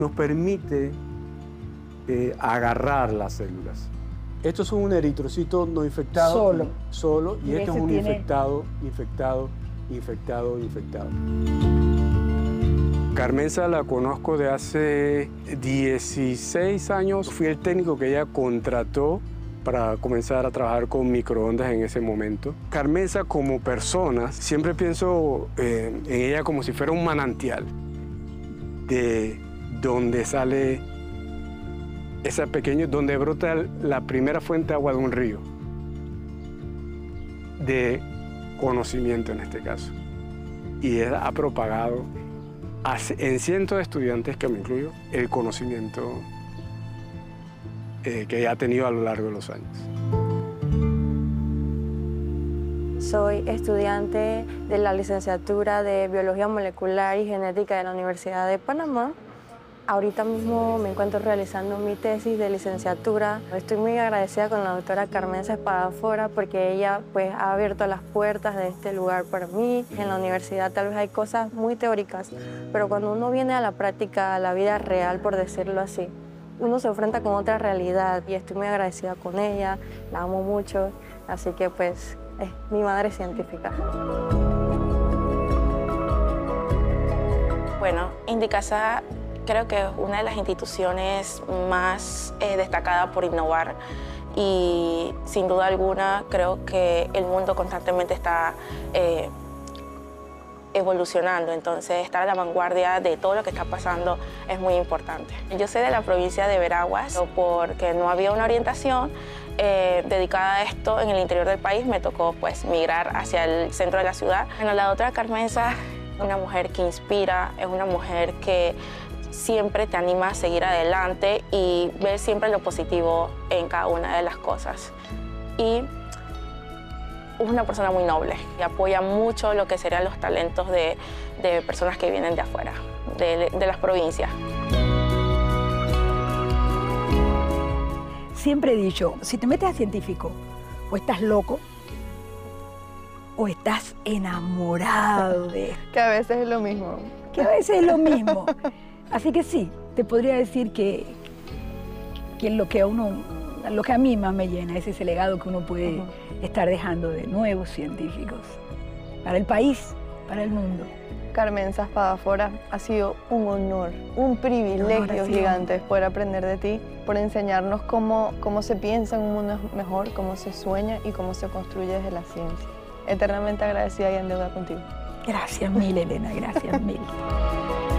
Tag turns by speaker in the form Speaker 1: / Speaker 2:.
Speaker 1: nos permite agarrar las células. Estos son un eritrocito no infectado. Solo. Y este es un infectado. Carmenza la conozco de hace 16 años. Fui el técnico que ella contrató para comenzar a trabajar con microondas en ese momento. Carmenza como persona, siempre pienso en ella como si fuera un manantial de donde sale ese pequeño, donde brota la primera fuente de agua de un río, de conocimiento en este caso. Y él ha propagado en cientos de estudiantes, que me incluyo, el conocimiento que ha tenido a lo largo de los años.
Speaker 2: Soy estudiante de la licenciatura de Biología Molecular y Genética de la Universidad de Panamá. Ahorita mismo me encuentro realizando mi tesis de licenciatura. Estoy muy agradecida con la doctora Carmenza Espadafora porque ella pues, ha abierto las puertas de este lugar para mí. En la universidad tal vez hay cosas muy teóricas, pero cuando uno viene a la práctica, a la vida real, por decirlo así, uno se enfrenta con otra realidad y estoy muy agradecida con ella, la amo mucho, así que pues es mi madre científica.
Speaker 3: Bueno, Indicasa creo que es una de las instituciones más destacadas por innovar y sin duda alguna creo que el mundo constantemente está evolucionando, entonces estar a la vanguardia de todo lo que está pasando es muy importante. Yo soy de la provincia de Veraguas, porque no había una orientación dedicada a esto en el interior del país, me tocó pues migrar hacia el centro de la ciudad. Bueno, la doctora Carmenza es una mujer que inspira, es una mujer que siempre te anima a seguir adelante y ver siempre lo positivo en cada una de las cosas. Y es una persona muy noble y apoya mucho lo que serían los talentos de personas que vienen de afuera, de las provincias.
Speaker 4: Siempre he dicho, si te metes a científico, o estás loco, o estás enamorado de esto.
Speaker 5: Que a veces es lo mismo.
Speaker 4: Que a veces es lo mismo. Así que sí, te podría decir que lo que a mí más me llena es ese legado que uno puede estar dejando de nuevos científicos para el país, para el mundo.
Speaker 5: Carmenza Espadafora, ha sido un honor, un privilegio gigante poder aprender de ti, por enseñarnos cómo se piensa en un mundo mejor, cómo se sueña y cómo se construye desde la ciencia. Eternamente agradecida y en deuda contigo.
Speaker 4: Gracias mil, Elena, gracias mil.